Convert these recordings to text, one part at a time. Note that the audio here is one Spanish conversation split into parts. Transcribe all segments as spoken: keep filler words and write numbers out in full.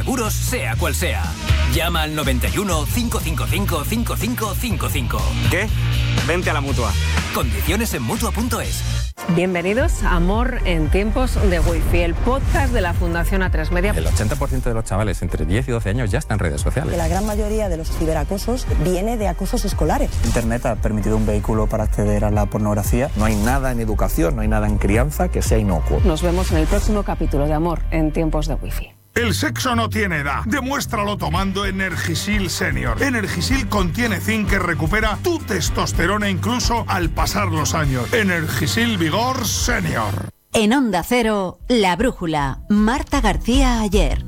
seguros sea cual sea. Llama al noventa y uno, cinco cinco cinco, cinco cinco cinco cinco. ¿Qué? Vente a la Mutua. Condiciones en Mutua punto es. Bienvenidos a Amor en tiempos de Wi-Fi, el podcast de la Fundación A tres Media. El ochenta por ciento de los chavales entre diez y doce años ya están en redes sociales. La gran mayoría de los ciberacosos viene de acosos escolares. Internet ha permitido un vehículo para acceder a la pornografía. No hay nada en educación, no hay nada en crianza que sea inocuo. Nos vemos en el próximo capítulo de Amor en tiempos de Wi-Fi. El sexo no tiene edad. Demuéstralo tomando Energisil Senior. Energisil contiene zinc que recupera tu testosterona incluso al pasar los años. Energisil Vigor Senior. En Onda Cero, La Brújula. Marta García Ayer.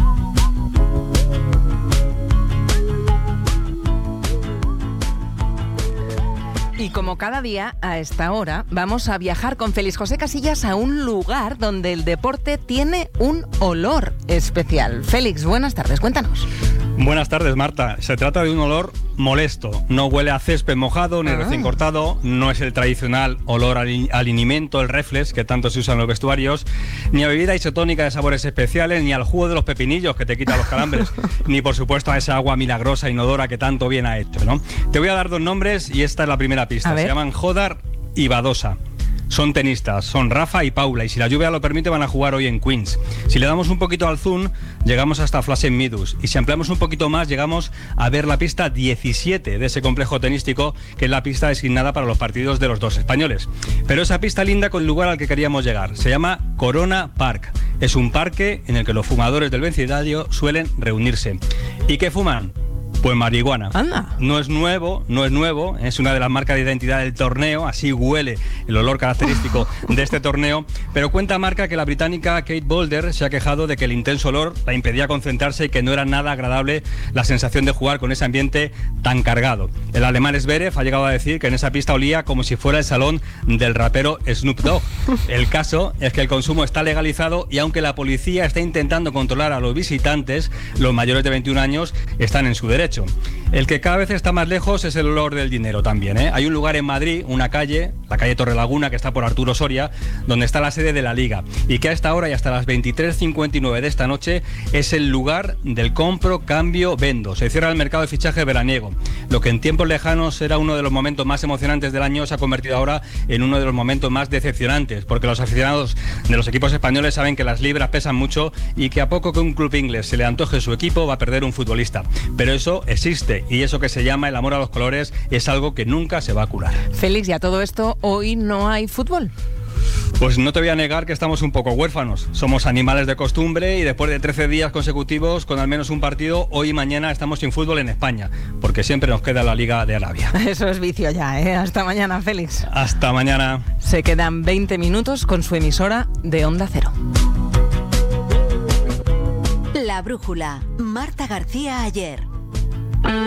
Y como cada día, a esta hora, vamos a viajar con Félix José Casillas a un lugar donde el deporte tiene un olor especial. Félix, buenas tardes, cuéntanos. Buenas tardes, Marta. Se trata de un olor molesto. No huele a césped mojado ni ah. recién cortado, no es el tradicional olor al, al alimento, el reflex, que tanto se usa en los vestuarios, ni a bebida isotónica de sabores especiales, ni al jugo de los pepinillos que te quita los calambres, ni por supuesto a esa agua milagrosa, inodora que tanto bien ha hecho, ¿no? Te voy a dar dos nombres y esta es la primera pista. Se llaman Jodar y Badosa. Son tenistas, son Rafa y Paula, y si la lluvia lo permite van a jugar hoy en Queens. Si le damos un poquito al zoom, llegamos hasta Flash Meadows, y si ampliamos un poquito más, llegamos a ver la pista diecisiete de ese complejo tenístico, que es la pista designada para los partidos de los dos españoles. Pero esa pista linda con el lugar al que queríamos llegar, se llama Corona Park. Es un parque en el que los fumadores del vecindario suelen reunirse. ¿Y qué fuman? Pues marihuana. Anda. No es nuevo, no es nuevo, es una de las marcas de identidad del torneo, así huele el olor característico de este torneo, pero cuenta marca que la británica Kate Boulder se ha quejado de que el intenso olor la impedía concentrarse y que no era nada agradable la sensación de jugar con ese ambiente tan cargado. El alemán Zverev ha llegado a decir que en esa pista olía como si fuera el salón del rapero Snoop Dogg. El caso es que el consumo está legalizado y aunque la policía está intentando controlar a los visitantes, los mayores de veintiún años están en su derecho. El que cada vez está más lejos es el olor del dinero también, ¿eh? Hay un lugar en Madrid, una calle, la calle Torrelaguna, que está por Arturo Soria, donde está la sede de la Liga, y que a esta hora y hasta las veintitrés cincuenta y nueve de esta noche es el lugar del compro, cambio, vendo. Se cierra el mercado de fichaje veraniego. Lo que en tiempos lejanos era uno de los momentos más emocionantes del año se ha convertido ahora en uno de los momentos más decepcionantes, porque los aficionados de los equipos españoles saben que las libras pesan mucho y que a poco que un club inglés se le antoje su equipo va a perder un futbolista. Pero eso existe, y eso que se llama el amor a los colores es algo que nunca se va a curar. Félix, y a todo esto, hoy no hay fútbol. Pues no te voy a negar que estamos un poco huérfanos. Somos animales de costumbre y después de trece días consecutivos con al menos un partido, hoy y mañana estamos sin fútbol en España, porque siempre nos queda la Liga de Arabia. Eso es vicio ya, ¿eh? Hasta mañana, Félix. Hasta mañana. Se quedan veinte minutos con su emisora de Onda Cero. La Brújula. Marta García Ayer.